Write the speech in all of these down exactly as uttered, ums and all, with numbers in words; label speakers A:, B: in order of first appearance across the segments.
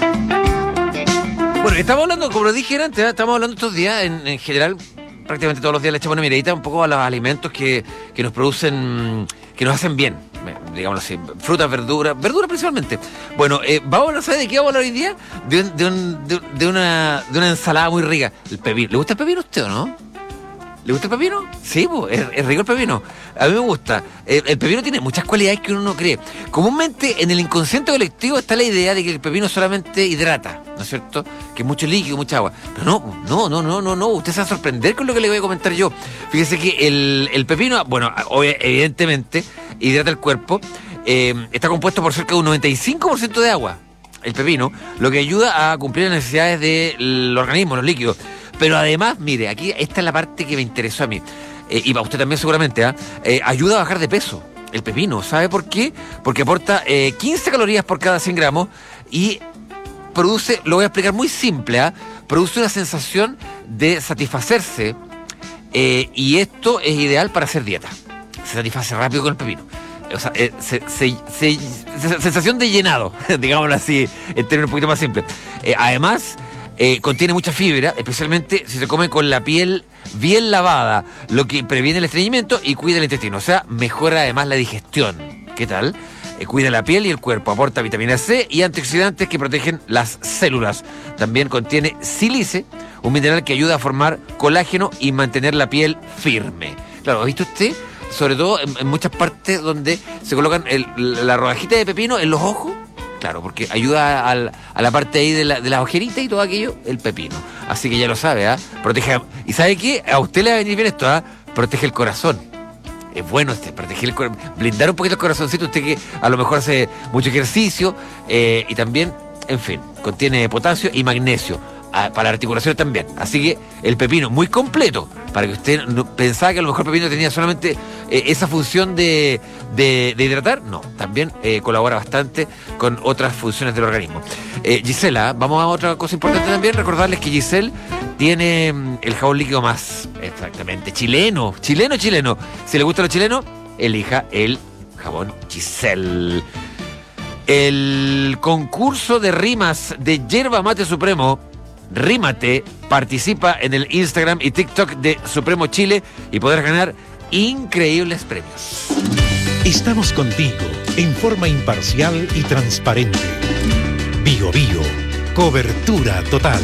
A: Bueno, estamos hablando, como lo dije antes, ¿eh? Estamos hablando estos días, en, en general, prácticamente todos los días le echamos una miradita un poco a los alimentos que, que nos producen, que nos hacen bien, digámoslo así, frutas, verduras, verduras principalmente. Bueno, eh, vamos a hablar, ¿sabe de qué vamos a hablar hoy día? De, un, de, un, de, de, una, de una ensalada muy rica, el pepino. ¿Le gusta el pepino a usted o no? ¿Le gusta el pepino? Sí, pues, es, es rico el pepino. A mí me gusta. El, el pepino tiene muchas cualidades que uno no cree. Comúnmente en el inconsciente colectivo está la idea de que el pepino solamente hidrata, ¿no es cierto? Que es mucho líquido, mucha agua. Pero no, no, no, no, no, no. Usted se va a sorprender con lo que le voy a comentar yo. Fíjese que el, el pepino, bueno, evidentemente hidrata el cuerpo. Eh, está compuesto por cerca de un noventa y cinco por ciento de agua. El pepino, lo que ayuda a cumplir las necesidades del organismo, los líquidos. Pero además, mire, aquí esta es la parte que me interesó a mí, eh, y para usted también seguramente, ¿eh? Eh, ayuda a bajar de peso, el pepino. ¿Sabe por qué? Porque aporta eh, quince calorías por cada cien gramos y produce, lo voy a explicar muy simple, ¿eh? produce una sensación de satisfacerse, eh, y esto es ideal para hacer dieta. Se satisface rápido con el pepino. O sea, eh, se, se, se, se, sensación de llenado, digámoslo así, en términos un poquito más simples. Eh, además... Eh, contiene mucha fibra, especialmente si se come con la piel bien lavada, lo que previene el estreñimiento y cuida el intestino. O sea, mejora además la digestión. ¿Qué tal? Eh, cuida la piel y el cuerpo, aporta vitamina C y antioxidantes que protegen las células. También contiene sílice, un mineral que ayuda a formar colágeno y mantener la piel firme. Claro, ¿ha visto usted? Sobre todo en, en muchas partes donde se colocan el, la rodajita de pepino en los ojos. Claro, porque ayuda a, a la parte ahí de la, de la ojerita y todo aquello, el pepino. Así que ya lo sabe, ¿ah? ¿eh? Protege. ¿Y sabe qué? A usted le va a venir bien esto, ¿ah? ¿eh? Protege el corazón. Es bueno este, proteger el corazón. Blindar un poquito el corazoncito. Usted que a lo mejor hace mucho ejercicio. Eh, y también, en fin, contiene potasio y magnesio. A, para la articulación también. Así que el pepino, muy completo. Para que usted no, pensaba que a lo mejor el pepino tenía solamente eh, esa función de, de, de hidratar. No, también eh, colabora bastante con otras funciones del organismo. Eh, Gisela, vamos a otra cosa importante también. Recordarles que Giselle tiene mm, el jabón líquido más, exactamente, chileno. Chileno, chileno. Si le gusta lo chileno, elija el jabón Giselle. El concurso de rimas de Yerba Mate Supremo, Rímate, participa en el Instagram y TikTok de Supremo Chile y podrás ganar increíbles premios.
B: Estamos contigo en forma imparcial y transparente. Bio Bio, cobertura total.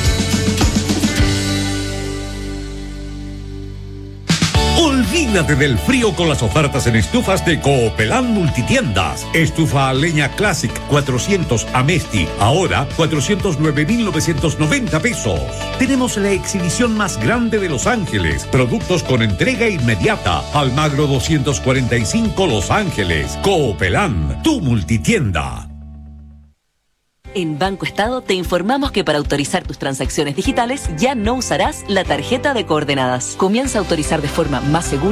C: Olvídate del frío con las ofertas en estufas de Coopelán Multitiendas. Estufa a leña Classic cuatrocientos Amesti, ahora cuatrocientos nueve mil novecientos noventa pesos. Tenemos la exhibición más grande de Los Ángeles. Productos con entrega inmediata. Almagro doscientos cuarenta y cinco Los Ángeles. Coopelán, tu multitienda.
D: En Banco Estado te informamos que para autorizar tus transacciones digitales ya no usarás la tarjeta de coordenadas. Comienza a autorizar de forma más segura